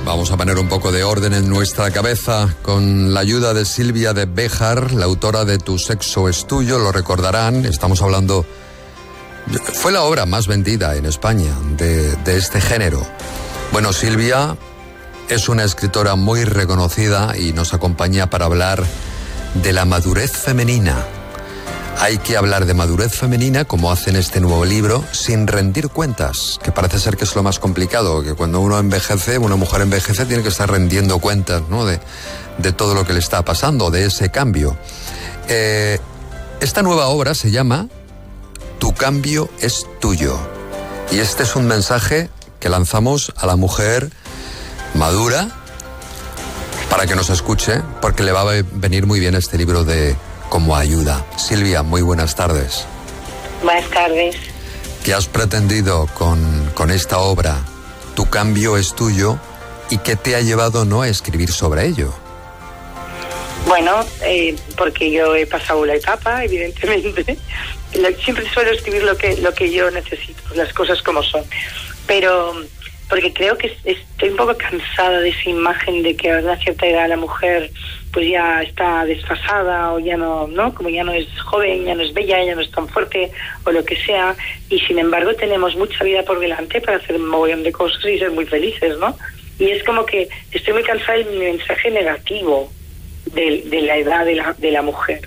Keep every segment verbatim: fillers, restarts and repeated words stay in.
Vamos a poner un poco de orden en nuestra cabeza con la ayuda de Silvia de Béjar, la autora de Tu sexo es tuyo, lo recordarán. Estamos hablando... Fue la obra más vendida en España de, de este género. Bueno, Silvia es una escritora muy reconocida y nos acompaña para hablar de la madurez femenina. Hay que hablar de madurez femenina, como hace en este nuevo libro, sin rendir cuentas, que parece ser que es lo más complicado, que cuando uno envejece, una mujer envejece, tiene que estar rendiendo cuentas, ¿no?, de, de todo lo que le está pasando, de ese cambio. Eh, esta nueva obra se llama Tu cambio es tuyo. Y este es un mensaje que lanzamos a la mujer madura para que nos escuche, porque le va a venir muy bien este libro de como ayuda. Silvia, muy buenas tardes. Buenas tardes. ¿Qué has pretendido con, con esta obra? Tu cambio es tuyo. ¿Y qué te ha llevado no a escribir sobre ello? Bueno, eh, porque yo he pasado la etapa, evidentemente. Siempre suelo escribir lo que lo que yo necesito, las cosas como son. Pero porque creo que estoy un poco cansada de esa imagen de que a una cierta edad la mujer pues ya está desfasada o ya no, ¿no? Como ya no es joven, ya no es bella, ya no es tan fuerte o lo que sea, y sin embargo tenemos mucha vida por delante para hacer un mogollón de cosas y ser muy felices, ¿no? Y es como que estoy muy cansada del mensaje negativo de, de la edad de la, de la mujer.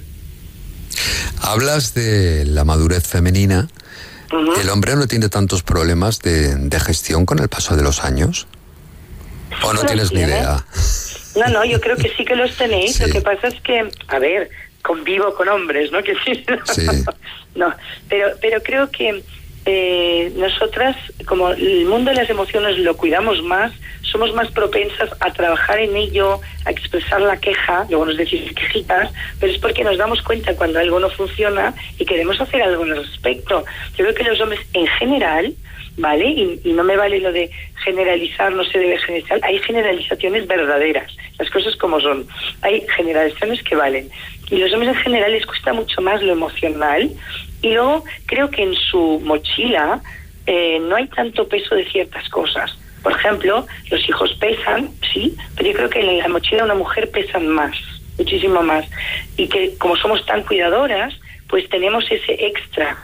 Hablas de la madurez femenina. Uh-huh. ¿El hombre no tiene tantos problemas de, de gestión con el paso de los años? ¿O no, no tienes tiene. ni idea? No, no, yo creo que sí que los tenéis. Sí. Lo que pasa es que, a ver, convivo con hombres, ¿no? Que sí. Sí. No, pero, pero creo que eh, nosotras, como el mundo de las emociones lo cuidamos más, somos más propensas a trabajar en ello, a expresar la queja, luego nos decís quejitas, pero es porque nos damos cuenta cuando algo no funciona y queremos hacer algo al respecto. Yo creo que los hombres en general, ¿vale? Y, y no me vale lo de generalizar, no se debe generalizar. Hay generalizaciones verdaderas, las cosas como son. Hay generalizaciones que valen. Y los hombres en general les cuesta mucho más lo emocional. Y luego creo que en su mochila eh, no hay tanto peso de ciertas cosas. Por ejemplo, los hijos pesan, sí, pero yo creo que en la mochila de una mujer pesan más, muchísimo más. Y que como somos tan cuidadoras, pues tenemos ese extra.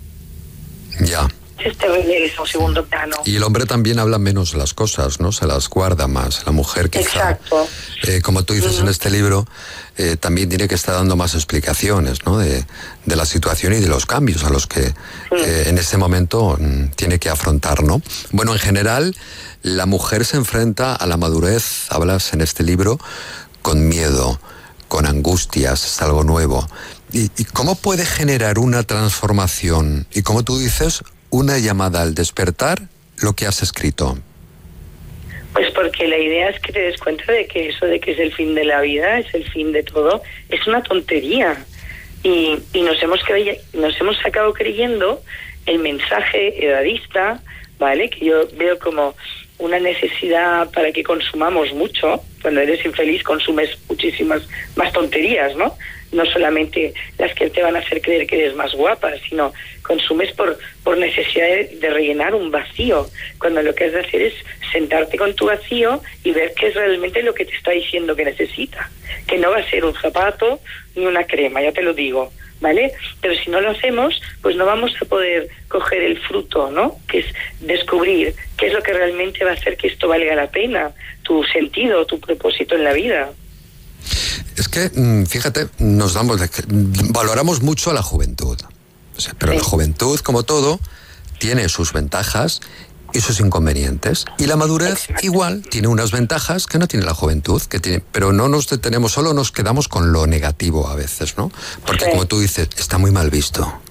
Ya. Este es un segundo plano. Y el hombre también habla menos las cosas, ¿no? Se las guarda más. La mujer quizá, Exacto. Eh, como tú dices uh-huh. en este libro, eh, también tiene que estar dando más explicaciones, ¿no? De, de la situación y de los cambios a los que uh-huh. eh, en este momento mm, tiene que afrontar, ¿no? Bueno, en general, la mujer se enfrenta a la madurez, hablas en este libro, con miedo, con angustias, es algo nuevo. ¿Y, y cómo puede generar una transformación? Y como tú dices, una llamada al despertar, lo que has escrito. Pues porque la idea es que te des cuenta de que eso de que es el fin de la vida, es el fin de todo, es una tontería. Y, y nos hemos cre- nos hemos sacado creyendo el mensaje edadista, ¿vale? Que yo veo como una necesidad para que consumamos mucho. Cuando eres infeliz consumes muchísimas más tonterías, ¿no? No solamente las que te van a hacer creer que eres más guapa, sino consumes por, por necesidad de, de rellenar un vacío, cuando lo que has de hacer es sentarte con tu vacío y ver qué es realmente lo que te está diciendo que necesita, que no va a ser un zapato ni una crema, ya te lo digo, ¿vale? Pero si no lo hacemos, pues no vamos a poder coger el fruto, ¿no? Que es descubrir qué es lo que realmente va a hacer que esto valga la pena, tu sentido, tu propósito en la vida. Es que, fíjate, nos damos, valoramos mucho a la juventud. O sea, pero sí. La juventud, como todo, tiene sus ventajas y sus inconvenientes. Y la madurez, exacto, igual, tiene unas ventajas que no tiene la juventud, que tiene, pero no nos detenemos, solo nos quedamos con lo negativo a veces, ¿no? Porque, sí, como tú dices, está muy mal visto.